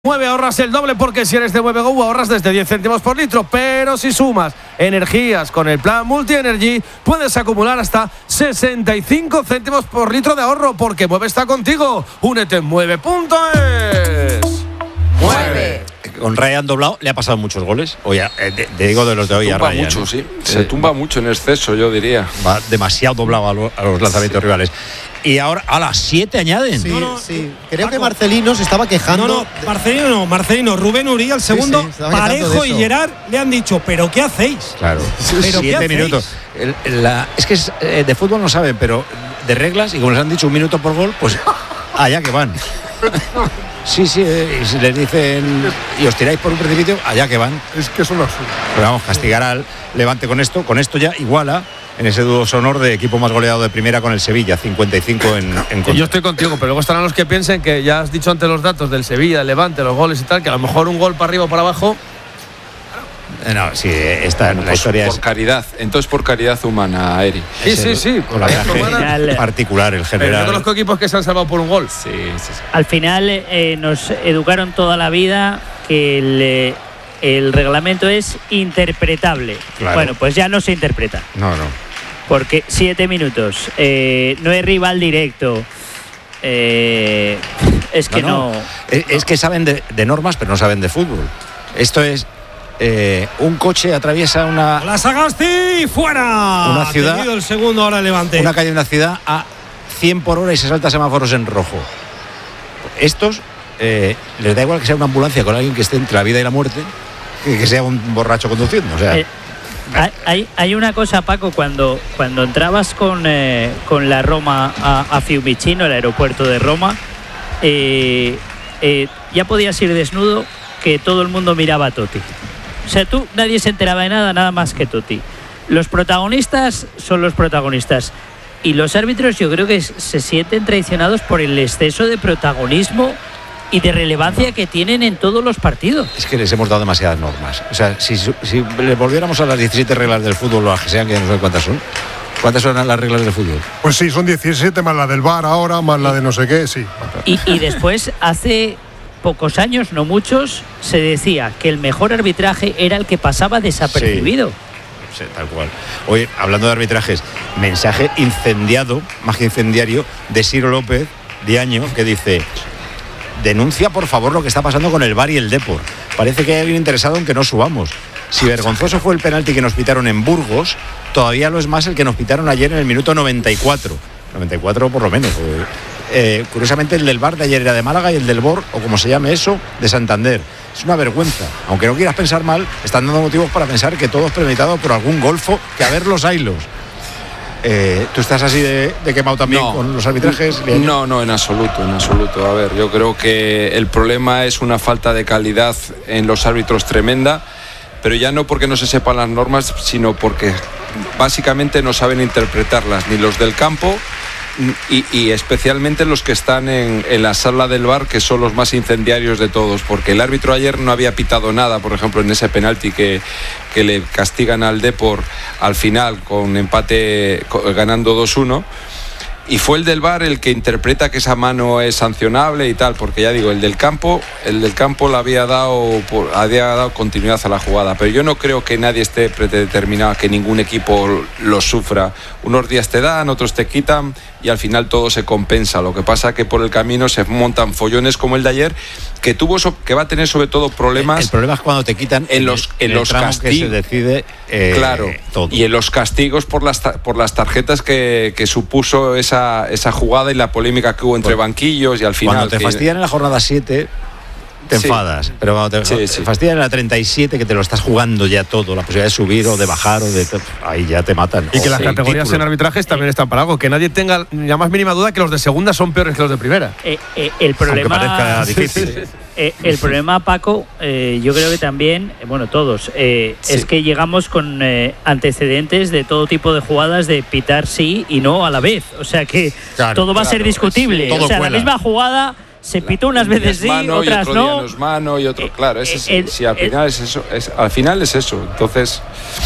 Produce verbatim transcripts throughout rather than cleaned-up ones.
nueve ahorras el doble porque si eres de nueve Go ahorras desde diez céntimos por litro, pero si sumas energías con el plan Multi Energy puedes acumular hasta sesenta y cinco céntimos por litro de ahorro porque Mueve está contigo. Únete en mueve punto es. Mueve. Con Ryan doblado le ha pasado muchos goles. Oye, te, te digo de los de hoy se a tumba Ryan. mucho, sí. Se eh, tumba mucho en exceso, yo diría. Va demasiado doblado a, lo, a los lanzamientos sí. rivales. Y ahora a las siete añaden. Sí, no, no, sí. Creo Paco. que Marcelino se estaba quejando. No, no, Marcelino no, Marcelino, Rubén Uría, el segundo, sí, sí, Parejo y Gerard le han dicho, ¿pero qué hacéis? Claro, ¿Pero siete minutos. El, la, es que es, eh, de fútbol no saben, pero de reglas, y como les han dicho un minuto por gol, pues allá que van. Sí, sí, eh, y si les dicen y os tiráis por un precipicio, allá que van. Es que eso no es absurdo. Pero vamos, castigar al Levante con esto, con esto ya iguala en ese dúo sonor de equipo más goleado de primera con el Sevilla, cincuenta y cinco en, en contra. Yo estoy contigo, pero luego estarán los que piensen que ya has dicho antes los datos del Sevilla, del Levante, los goles y tal, que a lo mejor un gol para arriba o para abajo. No, sí, esta bueno, la pues historia por es caridad, entonces por caridad humana, Eri. Sí, sí, sí. Con la viaje particular, el general. Pero yo conozco equipos que se han salvado por un gol. Sí, sí, sí. Al final eh, nos educaron toda la vida que el, el reglamento es interpretable. Claro. Bueno, pues ya no se interpreta. No, no. Porque siete minutos, eh, no es rival directo. Eh, es que no. no. Es, es que saben de, de normas, pero no saben de fútbol. Esto es. Eh, un coche atraviesa una. ¡La Sagasti! ¡Fuera! Una ciudad. Ha el segundo ahora Levante. Una calle de una ciudad a cien por hora y se salta semáforos en rojo. Estos eh, les da igual que sea una ambulancia con alguien que esté entre la vida y la muerte que que sea un borracho conduciendo. O sea. Eh, hay, hay una cosa, Paco, cuando, cuando entrabas con, eh, con la Roma a, a Fiumicino, el aeropuerto de Roma, eh, eh, ya podías ir desnudo que todo el mundo miraba a Totti. O sea, tú, nadie se enteraba de nada, nada más que Totti. Los protagonistas son los protagonistas. Y los árbitros yo creo que se sienten traicionados por el exceso de protagonismo y de relevancia que tienen en todos los partidos. Es que les hemos dado demasiadas normas. O sea, si, si les volviéramos a las diecisiete reglas del fútbol, o las que sean, que ya no sé cuántas son. ¿Cuántas son las reglas del fútbol? Pues sí, son diecisiete, más la del V A R ahora, más la de no sé qué, sí. Y, y después, hace pocos años, no muchos, se decía que el mejor arbitraje era el que pasaba desapercibido. Sí, sí, tal cual. Oye, hablando de arbitrajes, mensaje incendiado, más que incendiario, de Ciro López, de Año, que dice: denuncia por favor lo que está pasando con el V A R y el Depor. Parece que hay alguien interesado en que no subamos. Si vergonzoso fue el penalti que nos pitaron en Burgos, todavía lo es más el que nos pitaron ayer en el minuto noventa y cuatro. noventa y cuatro por lo menos. Eh, curiosamente el del V A R de ayer era de Málaga y el del B O R, o como se llame eso, de Santander. Es una vergüenza. Aunque no quieras pensar mal, están dando motivos para pensar que todo es premeditado por algún golfo, que a ver los haylos. Eh, ¿Tú estás así de, de quemado también no, con los arbitrajes? No, no, en absoluto, en absoluto. A ver, yo creo que el problema es una falta de calidad en los árbitros tremenda, pero ya no porque no se sepan las normas, sino porque básicamente no saben interpretarlas, ni los del campo, Y, y especialmente los que están en, en la sala del V A R, que son los más incendiarios de todos, porque el árbitro ayer no había pitado nada, por ejemplo, en ese penalti que, que le castigan al Depor al final con empate, ganando dos uno, y fue el del V A R el que interpreta que esa mano es sancionable y tal, porque ya digo, el del campo el del campo le había dado, había dado continuidad a la jugada, pero yo no creo que nadie esté predeterminado, que ningún equipo lo sufra. Unos días te dan, otros te quitan y al final todo se compensa. Lo que pasa es que por el camino se montan follones como el de ayer, que tuvo que va a tener sobre todo problemas. El, el problema es cuando te quitan en los en, en los castigos, que se decide eh, claro, todo. Y en los castigos por las por las tarjetas que, que supuso esa, esa jugada y la polémica que hubo entre pues, banquillos y al final. Cuando te que, fastidian en la jornada siete te sí, enfadas, pero cuando te sí, sí. fastidian en la treinta y siete, que te lo estás jugando ya todo, la posibilidad de subir o de bajar, o de ahí ya te matan. Y que o las sí, categorías título. En arbitrajes también están para algo, que nadie tenga la más mínima duda que los de segunda son peores que los de primera. Eh, eh, el problema, aunque parezca difícil. Sí, sí, sí. Eh, el problema, Paco, eh, yo creo que también, bueno, todos, eh, sí. es que llegamos con eh, antecedentes de todo tipo de jugadas de pitar sí y no a la vez. O sea que claro, todo va claro, a ser discutible. Sí, o sea, cuela. La misma jugada se pitó unas veces sí, mano, otras y otro no. Día no es mano y otro, claro, ese, eh, sí, al final es eso, es, al final es eso. Entonces,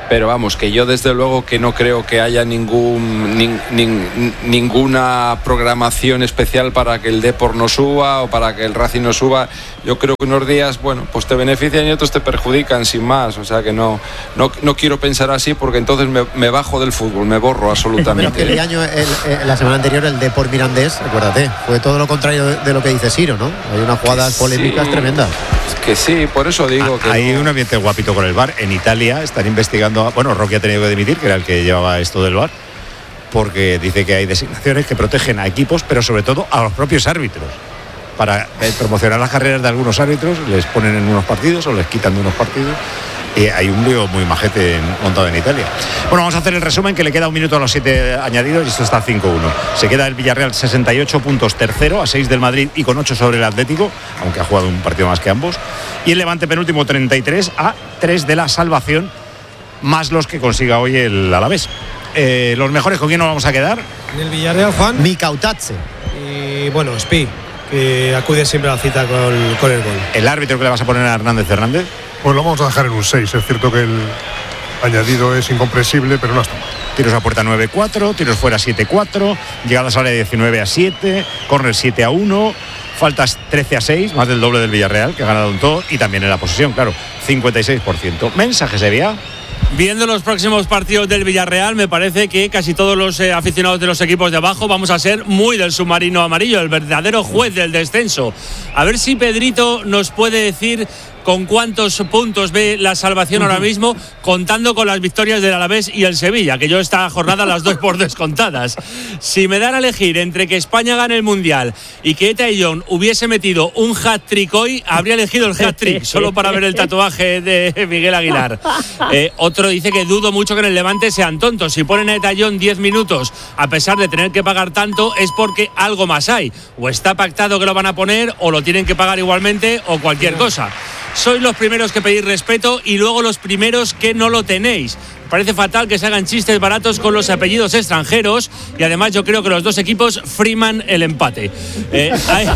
pero vamos, que yo desde luego que no creo que haya ningún nin, nin, ninguna programación especial para que el Depor no suba o para que el Racing no suba. Yo creo que unos días, bueno, pues te benefician y otros te perjudican sin más, o sea que no no, no quiero pensar así porque entonces me, me bajo del fútbol, me borro absolutamente. Pero que el año, el, el, la semana anterior el Depor Mirandés, acuérdate, fue todo lo contrario de, de lo que dice Siro, ¿no? Hay unas jugadas que polémicas sí, tremendas. Que sí, por eso digo ah, que hay no. un ambiente guapito con el V A R. En Italia están investigando, bueno, Rocky ha tenido que dimitir, que era el que llevaba esto del V A R, porque dice que hay designaciones que protegen a equipos, pero sobre todo a los propios árbitros. Para eh, promocionar las carreras de algunos árbitros, les ponen en unos partidos o les quitan de unos partidos. Y hay un lío muy majete en, montado en Italia. Bueno, vamos a hacer el resumen, que le queda un minuto a los siete añadidos y esto está cinco uno. Se queda el Villarreal sesenta y ocho puntos, tercero, a seis del Madrid y con ocho sobre el Atlético, aunque ha jugado un partido más que ambos. Y el Levante penúltimo, treinta y tres, a tres de la salvación, más los que consiga hoy el Alavés. Eh, ¿Los mejores con quién nos vamos a quedar? En el Villarreal, Juan. Mikautadze. Y bueno, Spi, que acude siempre a la cita con, con el gol. ¿El árbitro que le vas a poner a Hernández Hernández? Pues lo vamos a dejar en un seis. Es cierto que el añadido es incomprensible, pero no está mal. Tiros a puerta nueve cuatro, tiros fuera siete cuatro, llegadas a área diecinueve a siete, córner siete a uno, faltas trece a seis, más del doble del Villarreal, que ha ganado en todo, y también en la posesión, claro, cincuenta y seis por ciento. ¿Mensaje sería? Viendo los próximos partidos del Villarreal, me parece que casi todos los eh, aficionados de los equipos de abajo vamos a ser muy del submarino amarillo, el verdadero juez del descenso. A ver si Pedrito nos puede decir con cuántos puntos ve la salvación ahora mismo, contando con las victorias del Alavés y el Sevilla, que yo esta jornada las doy por descontadas. Si me dan a elegir entre que España gane el Mundial y que Eta y John hubiese metido un hat-trick hoy, habría elegido el hat-trick, solo para ver el tatuaje de Miguel Aguilar. Eh, otro dice que dudo mucho que en el Levante sean tontos. Si ponen a Eta y John diez minutos, a pesar de tener que pagar tanto, es porque algo más hay. O está pactado que lo van a poner, o lo tienen que pagar igualmente, o cualquier cosa. Sois los primeros que pedís respeto y luego los primeros que no lo tenéis. Parece fatal que se hagan chistes baratos con los apellidos extranjeros y además yo creo que los dos equipos friman el empate. Eh, hay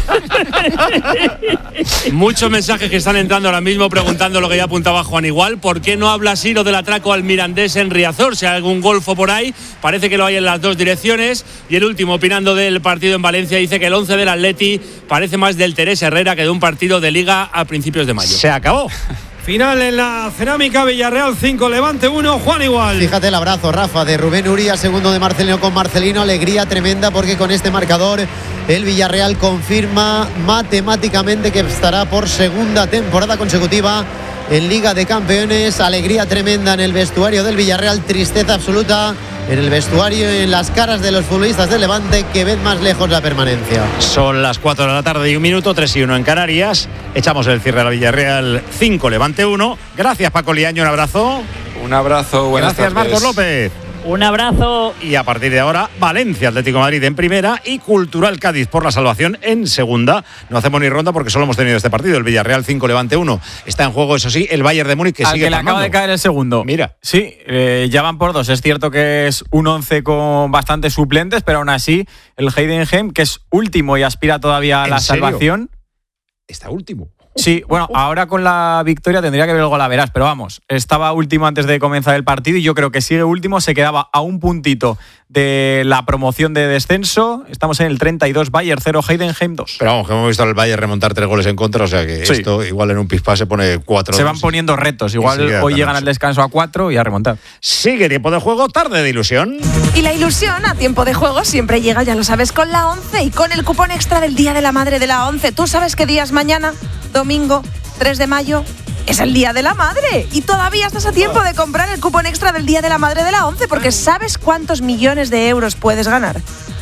muchos mensajes que están entrando ahora mismo preguntando lo que ya apuntaba Juan igual. ¿Por qué no habla Siro del atraco al Mirandés en Riazor? Si hay algún golfo por ahí, parece que lo hay en las dos direcciones. Y el último, opinando del partido en Valencia, dice que el once del Atleti parece más del Teresa Herrera que de un partido de Liga a principios de mayo. Se acabó. Final en la Cerámica, Villarreal cinco, Levante uno, Juan igual. Fíjate el abrazo, Rafa, de Rubén Uría, segundo de Marcelino con Marcelino. Alegría tremenda porque con este marcador el Villarreal confirma matemáticamente que estará por segunda temporada consecutiva en Liga de Campeones. Alegría tremenda en el vestuario del Villarreal, tristeza absoluta en el vestuario, en las caras de los futbolistas del Levante, que ven más lejos la permanencia. Son las cuatro de la tarde y un minuto, tres y uno en Canarias. Echamos el cierre a la Villarreal cinco, Levante uno. Gracias, Paco Liaño, un abrazo. Un abrazo, buenas Gracias, tardes. Marcos López. Un abrazo. Y a partir de ahora, Valencia, Atlético de Madrid en primera y Cultural Cádiz por la salvación en segunda. No hacemos ni ronda porque solo hemos tenido este partido. El Villarreal cinco, Levante uno. Está en juego, eso sí, el Bayern de Múnich, que Al sigue que le palmando. acaba de caer el segundo. Mira. Sí, eh, ya van por dos. Es cierto que es un once con bastantes suplentes, pero aún así el Heidenheim, que es último y aspira todavía a la ¿En serio? salvación. Está último. Sí, bueno, ahora con la victoria tendría que ver el gol a verás, pero vamos, estaba último antes de comenzar el partido y yo creo que sigue último, se quedaba a un puntito de la promoción de descenso. Estamos en el treinta y dos, Bayern cero, Heidenheim dos. Pero vamos, que hemos visto al Bayern remontar tres goles en contra, o sea que Sí. esto igual en un pispás se pone cuatro. Se van poniendo retos, igual Y sigue hoy llegan ganándose. al descanso a cuatro y a remontar. Sigue tiempo de juego, tarde de ilusión. Y la ilusión a tiempo de juego siempre llega, ya lo sabes, con la once y con el cupón extra del Día de la Madre de la once. ¿Tú sabes qué día es mañana? Domingo, tres de mayo. Es el Día de la Madre y todavía estás a tiempo de comprar el cupón extra del Día de la Madre de la once, porque ¿sabes cuántos millones de euros puedes ganar?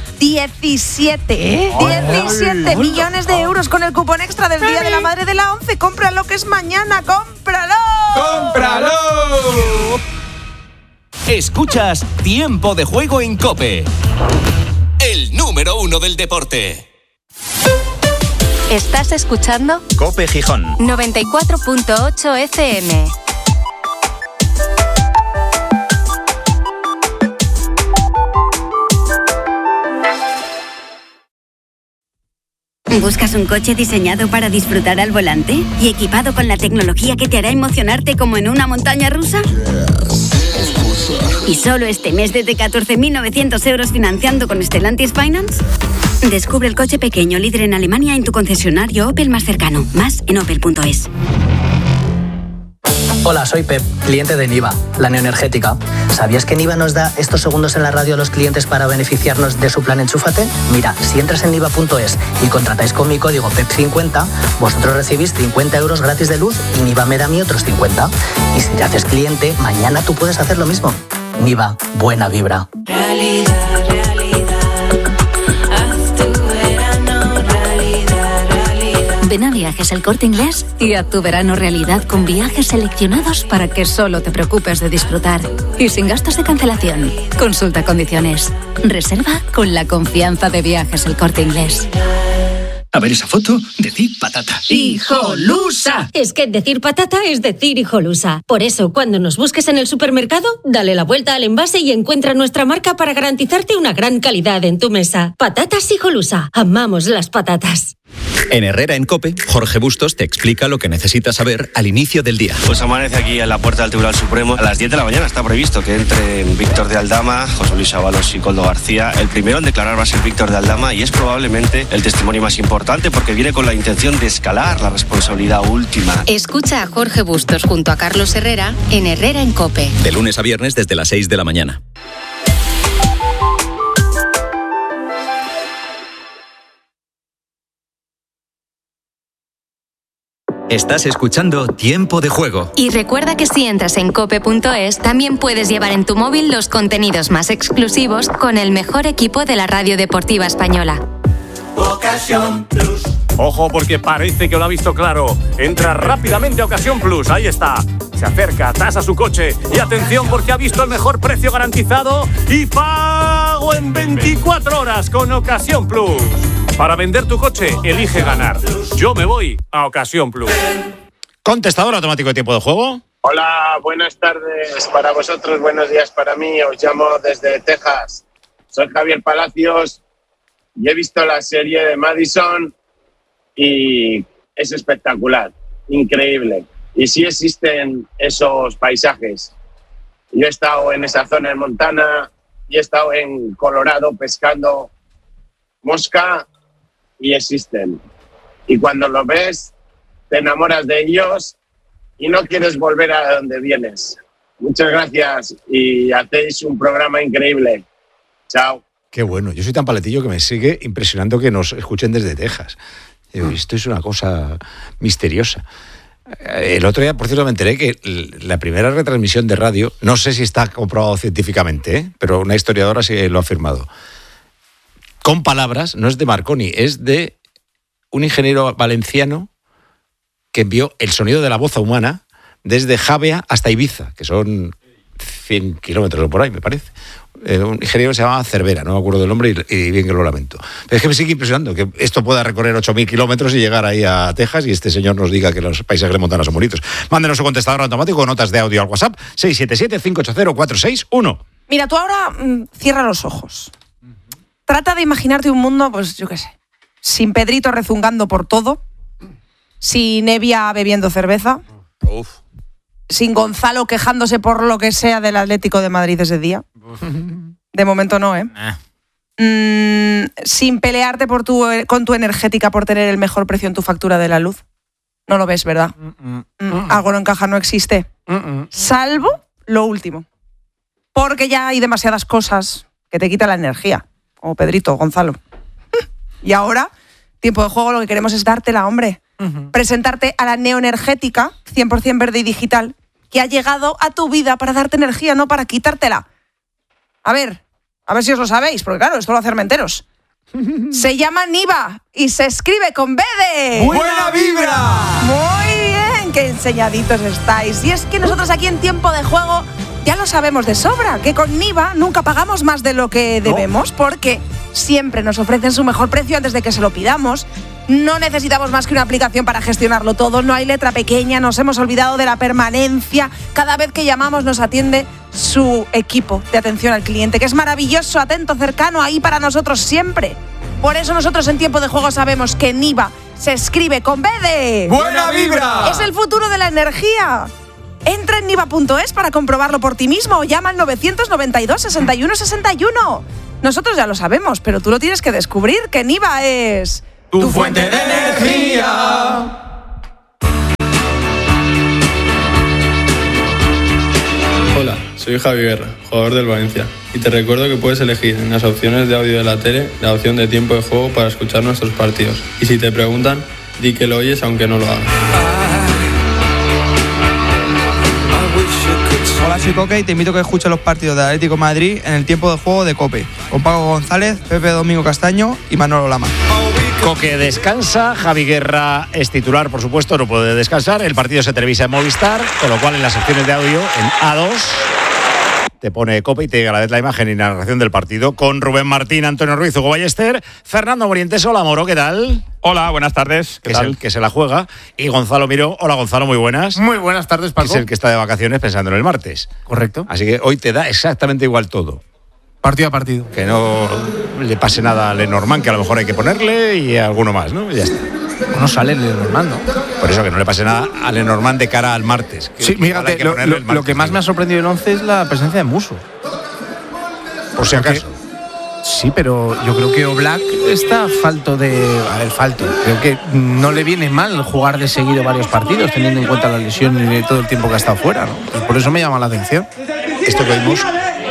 diecisiete. ¿Eh? diecisiete millones de euros con el cupón extra del Día de la Madre de la once. Cómpralo, que es mañana. ¡Cómpralo! ¡Cómpralo! Escuchas Tiempo de Juego en COPE, el número uno del deporte. Estás escuchando COPE Gijón noventa y cuatro punto ocho F M. ¿Buscas un coche diseñado para disfrutar al volante y equipado con la tecnología que te hará emocionarte como en una montaña rusa? ¿Y solo este mes desde catorce mil novecientos euros financiando con Stellantis Finance? Descubre el coche pequeño líder en Alemania en tu concesionario Opel más cercano. Más en opel punto es. Hola, soy Pep, cliente de Niva, la neoenergética. ¿Sabías que Niva nos da estos segundos en la radio a los clientes para beneficiarnos de su plan Enchúfate? Mira, si entras en niva punto es y contratáis con mi código P E P cincuenta, vosotros recibís cincuenta euros gratis de luz y Niva me da a mí otros cincuenta. Y si te haces cliente, mañana tú puedes hacer lo mismo. Niva, buena vibra. Realidad, realidad. Haz tu verano realidad, realidad. Ven a Viajes El Corte Inglés y haz tu verano realidad con viajes seleccionados para que solo te preocupes de disfrutar y sin gastos de cancelación. Consulta condiciones. Reserva con la confianza de Viajes El Corte Inglés. A ver esa foto, decir patata. ¡Hijolusa! Es que decir patata es decir hijolusa. Por eso, cuando nos busques en el supermercado, dale la vuelta al envase y encuentra nuestra marca para garantizarte una gran calidad en tu mesa. Patatas hijolusa. Amamos las patatas. En Herrera en COPE, Jorge Bustos te explica lo que necesitas saber al inicio del día. Pues amanece aquí en la puerta del Tribunal Supremo. A las diez de la mañana está previsto que entren Víctor de Aldama, José Luis Ábalos y Koldo García. El primero en declarar va a ser Víctor de Aldama y es probablemente el testimonio más importante porque viene con la intención de escalar la responsabilidad última. Escucha a Jorge Bustos junto a Carlos Herrera en Herrera en COPE. De lunes a viernes desde las seis de la mañana. Estás escuchando Tiempo de Juego. Y recuerda que si entras en cope punto es, también puedes llevar en tu móvil los contenidos más exclusivos con el mejor equipo de la radio deportiva española. Ocasión Plus. Ojo, porque parece que lo ha visto claro. Entra rápidamente a Ocasión Plus. Ahí está. Se acerca, tasa su coche. Y atención, porque ha visto el mejor precio garantizado y pago en veinticuatro horas con Ocasión Plus. Para vender tu coche, elige ganar. Yo me voy a Ocasión Plus. Contestador automático de Tiempo de Juego. Hola, buenas tardes para vosotros, buenos días para mí. Os llamo desde Texas. Soy Javier Palacios y he visto la serie de Madison y es espectacular, increíble. Y sí existen esos paisajes. Yo he estado en esa zona en Montana y he estado en Colorado pescando mosca y existen. Y cuando lo ves, te enamoras de ellos y no quieres volver a donde vienes. Muchas gracias y hacéis un programa increíble. Chao. Qué bueno. Yo soy tan paletillo que me sigue impresionando que nos escuchen desde Texas. Esto es una cosa misteriosa. El otro día, por cierto, me enteré que la primera retransmisión de radio, no sé si está comprobado científicamente, ¿eh? Pero una historiadora sí lo ha afirmado. Con palabras, no es de Marconi, es de un ingeniero valenciano que envió el sonido de la voz humana desde Javea hasta Ibiza, que son cien kilómetros o por ahí, me parece. Eh, un ingeniero que se llamaba Cervera, no me acuerdo del nombre y, y bien que lo lamento. Pero es que me sigue impresionando que esto pueda recorrer ocho mil kilómetros y llegar ahí a Texas y este señor nos diga que los paisajes de Montana son bonitos. Mándenos su contestador automático, notas de audio al WhatsApp seis siete siete, cinco ocho cero, cuatro seis uno. Mira, tú ahora mmm, cierra los ojos. Trata de imaginarte un mundo, pues yo qué sé, sin Pedrito rezungando por todo, sin Evia bebiendo cerveza, Uf. sin Gonzalo quejándose por lo que sea del Atlético de Madrid ese día. Uf. De momento no, ¿eh? Eh. Mm, sin pelearte por tu, con tu energética por tener el mejor precio en tu factura de la luz. No lo ves, ¿verdad? Mm, mm, algo no encaja, no existe. Mm, salvo lo último. Porque ya hay demasiadas cosas que te quitan la energía. Como Pedrito, Gonzalo. Y ahora, Tiempo de Juego, lo que queremos es dártela, hombre. Uh-huh. Presentarte a la neoenergética, cien por ciento verde y digital, que ha llegado a tu vida para darte energía, no para quitártela. A ver, a ver si os lo sabéis, porque claro, esto lo hacen enteros. Se llama Niva y se escribe con B de... ¡Buena vibra! Muy bien, qué enseñaditos estáis. Y es que nosotros aquí en Tiempo de Juego ya lo sabemos de sobra, que con Niva nunca pagamos más de lo que debemos, no. Porque siempre nos ofrecen su mejor precio antes de que se lo pidamos. No necesitamos más que una aplicación para gestionarlo todo, no hay letra pequeña, nos hemos olvidado de la permanencia. Cada vez que llamamos nos atiende su equipo de atención al cliente, que es maravilloso, atento, cercano, ahí para nosotros siempre. Por eso nosotros en Tiempo de Juego sabemos que Niva se escribe con B de... ¡Buena vibra! Es el futuro de la energía. Entra en niva punto es para comprobarlo por ti mismo o llama al novecientos noventa y dos, sesenta y uno, sesenta y uno. Nosotros ya lo sabemos, pero tú lo tienes que descubrir, que Niva es... ¡tu fuente de energía! Hola, soy Javi Guerra, jugador del Valencia, y te recuerdo que puedes elegir en las opciones de audio de la tele la opción de tiempo de juego para escuchar nuestros partidos. Y si te preguntan, di que lo oyes aunque no lo hagas. Hola, soy Coque y te invito a que escuches los partidos del Atlético de Madrid en el tiempo de juego de COPE, con Paco González, Pepe Domingo Castaño y Manolo Lama. Coque descansa, Javi Guerra es titular, por supuesto, no puede descansar. El partido se televisa en Movistar, con lo cual en las secciones de audio, en A dos, te pone Cope y te llega a la vez la imagen y narración del partido con Rubén Martín, Antonio Ruiz, Hugo Ballester, Fernando Morientes. Hola, Moro, ¿qué tal? Hola, buenas tardes. ¿Qué que tal? Es el que se la juega. Y Gonzalo Miró. Hola, Gonzalo, muy buenas. Muy buenas tardes, Paco. Que es el que está de vacaciones pensando en el martes. Correcto. Así que hoy te da exactamente igual todo. Partido a partido. Que no le pase nada a Lenormand, que a lo mejor hay que ponerle, y a alguno más, ¿no? Y ya está. No sale Lenormand, ¿no? Por eso que no le pase nada a Lenormand de cara al martes. Sí, fíjate, que lo, lo, martes, lo que más me ha sorprendido en once es la presencia de Musso. Por si acaso. Sí, pero yo creo que Oblak está falto de... A ver, falto. Creo que no le viene mal jugar de seguido varios partidos, teniendo en cuenta la lesión y todo el tiempo que ha estado fuera, ¿no? Pues por eso me llama la atención. Esto que vimos,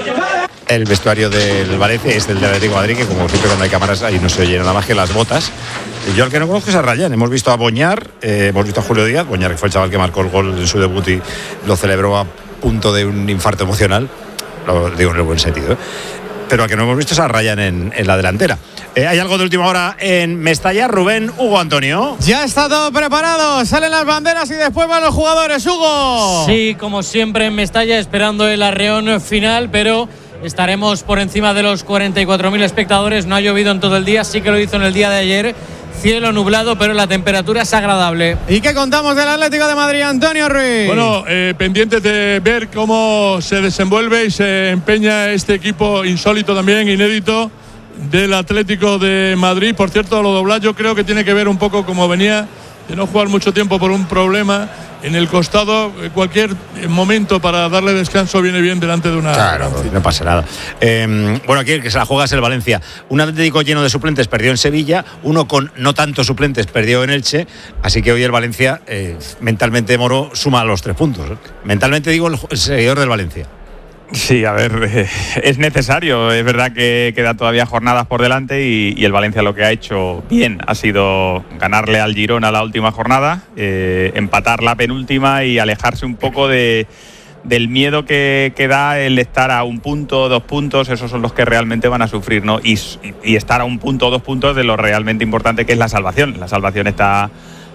el vestuario del Valencia es del de Atlético de Madrid, que como siempre cuando hay cámaras ahí no se oye nada más que las botas. Yo al que no conozco es a Rayán. Hemos visto a Boñar, eh, hemos visto a Julio Díaz. Boñar, que fue el chaval que marcó el gol en su debut y lo celebró a punto de un infarto emocional. Lo digo en el buen sentido, ¿eh? Pero al que no hemos visto es a Ryan en, en la delantera. Eh, ¿Hay algo de última hora en Mestalla? Rubén, Hugo, Antonio. Ya está todo preparado. Salen las banderas y después van los jugadores. Hugo. Sí, como siempre en Mestalla, esperando el arreón final, pero estaremos por encima de los cuarenta y cuatro mil espectadores. No ha llovido en todo el día, sí que lo hizo en el día de ayer. Cielo nublado, pero la temperatura es agradable. ¿Y qué contamos del Atlético de Madrid, Antonio Ruiz? Bueno, eh, pendientes de ver cómo se desenvuelve y se empeña este equipo insólito también, inédito, del Atlético de Madrid. Por cierto, lo doblar yo creo que tiene que ver un poco como venía de no jugar mucho tiempo por un problema en el costado. Cualquier momento para darle descanso viene bien delante de una... Claro, no pasa nada. Eh, bueno, aquí el que se la juega es el Valencia. Un Atlético lleno de suplentes perdió en Sevilla, uno con no tantos suplentes perdió en Elche, así que hoy el Valencia, eh, mentalmente, Moro, suma los tres puntos. Mentalmente digo el, el seguidor del Valencia. Sí, a ver, eh, es necesario. Es verdad que quedan todavía jornadas por delante y, y el Valencia lo que ha hecho bien ha sido ganarle al Girona la última jornada, eh, empatar la penúltima y alejarse un poco de, del miedo que, que da el estar a un punto, dos puntos. Esos son los que realmente van a sufrir, ¿no? Y, y estar a un punto o dos puntos de lo realmente importante, que es la salvación. La salvación está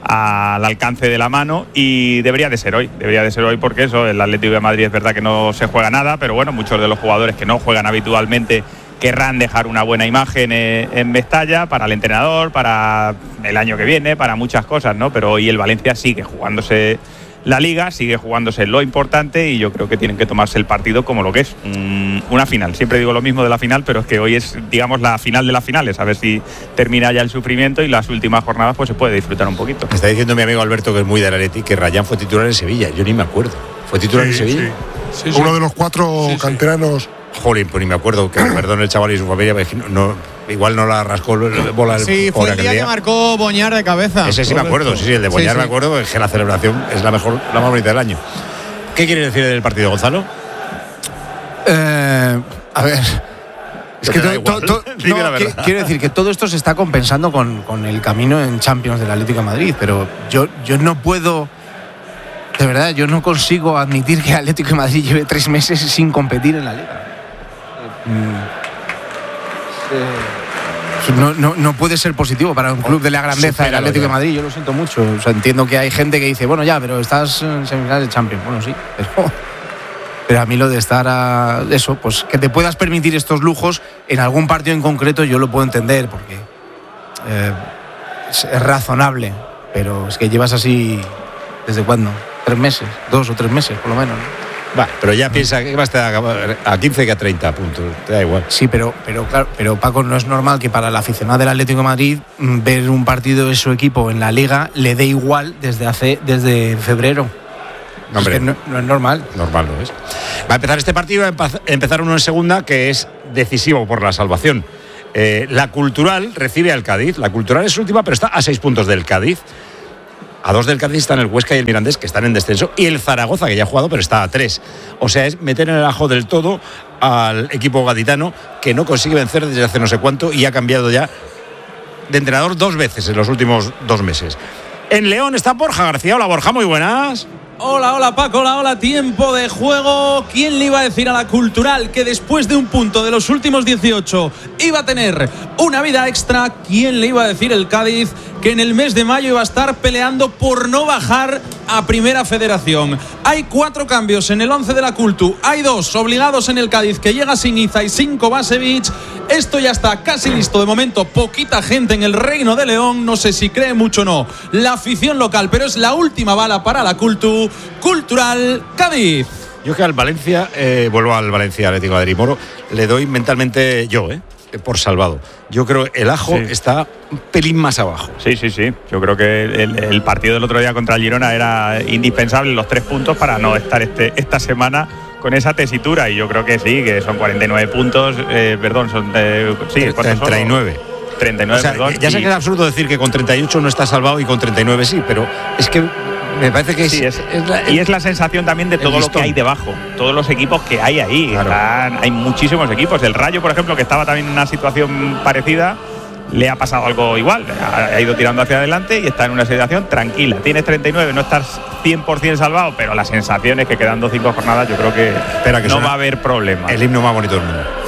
al alcance de la mano y debería de ser hoy, debería de ser hoy porque eso, el Atlético de Madrid es verdad que no se juega nada, pero bueno, muchos de los jugadores que no juegan habitualmente querrán dejar una buena imagen en Mestalla para el entrenador, para el año que viene, para muchas cosas, ¿no? Pero hoy el Valencia sigue jugándose la Liga, sigue jugándose lo importante y yo creo que tienen que tomarse el partido como lo que es, una final. Siempre digo lo mismo de la final, pero es que hoy es, digamos, la final de las finales, a ver si termina ya el sufrimiento y las últimas jornadas pues se puede disfrutar un poquito. Me está diciendo mi amigo Alberto, que es muy del Atleti, que Rayán fue titular en Sevilla. Yo ni me acuerdo. ¿Fue titular sí, en Sevilla? Sí. Sí, sí. Uno de los cuatro sí, canteranos. Sí. Jolín, pues ni me acuerdo, que perdón el chaval y su familia, no, no, igual no la rascó bola. Sí, fue el día que marcó Boñar de cabeza. Ese sí me acuerdo, sí, sí, el de Boñar sí, sí. me acuerdo, es que la celebración es la mejor, la más bonita del año. ¿Qué quieres decir del partido, Gonzalo? Eh, a ver, es que to, to, to, no, quiero decir que todo esto se está compensando con, con el camino en Champions del Atlético de Madrid, pero yo, yo no puedo, de verdad, yo no consigo admitir que el Atlético de Madrid lleve tres meses sin competir en la Liga. No, no, no puede ser positivo para un club de la grandeza del Atlético de Madrid. Yo lo siento mucho. O sea, entiendo que hay gente que dice, bueno, ya, pero estás en semifinales de Champions. Bueno, sí, pero, pero a mí lo de estar a eso, pues que te puedas permitir estos lujos en algún partido en concreto, yo lo puedo entender porque eh, es, es razonable. Pero es que llevas así, ¿desde cuándo? ¿Tres meses? ¿Dos o tres meses, por lo menos, ¿no? Va, pero ya piensa que va a estar a quince que a treinta puntos, te da igual. Sí, pero, pero claro, pero Paco, no es normal que para el aficionado del Atlético de Madrid ver un partido de su equipo en la Liga le dé igual desde hace desde febrero. Hombre, es que no, no es normal. Normal no es. Va a empezar este partido, va a empa- empezar uno en segunda, que es decisivo por la salvación. Eh, la Cultural recibe al Cádiz. La Cultural es última, pero está a seis puntos del Cádiz. A dos del Cádiz están el Huesca y el Mirandés, que están en descenso, y el Zaragoza, que ya ha jugado, pero está a tres. O sea, es meter en el ajo del todo al equipo gaditano, que no consigue vencer desde hace no sé cuánto y ha cambiado ya de entrenador dos veces en los últimos dos meses. En León está Borja García. Hola, Borja, muy buenas. Hola, hola Paco, hola, hola, tiempo de juego. ¿Quién le iba a decir a la Cultural que después de un punto de los últimos dieciocho iba a tener una vida extra? ¿Quién le iba a decir el Cádiz que en el mes de mayo iba a estar peleando por no bajar a Primera Federación? Hay cuatro cambios en el once de la Cultu. Hay dos obligados en el Cádiz, que llega sin Iza y sin Kovacevic. Esto ya está casi listo. De momento, poquita gente en el Reino de León. No sé si cree mucho o no la afición local, pero es la última bala para la Cultu. Cultural Cádiz. Yo que al Valencia, eh, vuelvo al Valencia Atlético de Madrid Moro, le doy mentalmente yo, eh, por salvado. Yo creo que el ajo sí. está un pelín más abajo. Sí, sí, sí. Yo creo que el, el partido del otro día contra el Girona era indispensable, los tres puntos, para no estar este, esta semana con esa tesitura. Y yo creo que sí, que son cuarenta y nueve puntos, eh, perdón, son eh, sí, treinta y nueve. treinta y nueve, o sea, perdón. Ya sé y... que es absurdo decir que con treinta y ocho no está salvado y con treinta y nueve sí, pero es que me parece que es, sí, es, es la, y es la sensación también de todo lo que hay debajo, todos los equipos que hay ahí. Claro. Están, hay muchísimos equipos. El Rayo, por ejemplo, que estaba también en una situación parecida, le ha pasado algo igual. Ha, ha ido tirando hacia adelante y está en una situación tranquila. Tienes treinta y nueve, no estás cien por ciento salvado, pero la sensación es que quedando cinco jornadas yo creo que, Espera, que no va a haber problema. El himno más bonito del mundo.